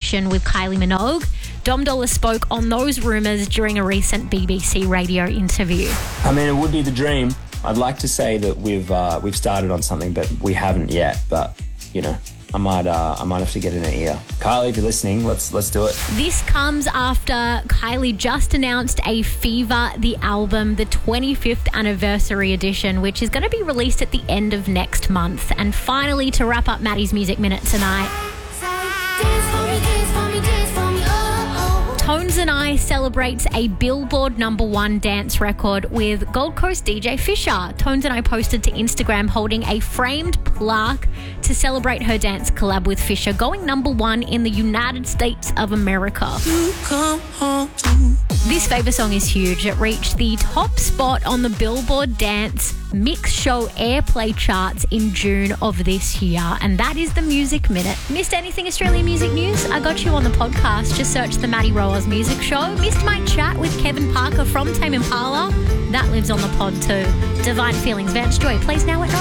collaboration with Kylie Minogue. Dom Dolla spoke on those rumours during a recent BBC radio interview. I mean, it would be the dream. I'd like to say that we've started on something, but we haven't yet. But, you know, I might have to get in her ear. Kylie, if you're listening, let's do it. This comes after Kylie just announced a Fever, the album, the 25th anniversary edition, which is going to be released at the end of next month. And finally, to wrap up Maddie's Music Minute tonight, Tones and I celebrates a Billboard #1 dance record with Gold Coast DJ Fisher. Tones and I posted to Instagram holding a framed plaque to celebrate her dance collab with Fisher, going #1 in the United States of America. This Favour song is huge. It reached the top spot on the Billboard Dance Mix Show Airplay charts in June of this year. And that is the Music Minute. Missed anything Australian music news? I got you on the podcast. Just search the Maddie Rowers Music Show. Missed my chat with Kevin Parker from Tame Impala? That lives on the pod too. Divine Feelings, Vance Joy plays now at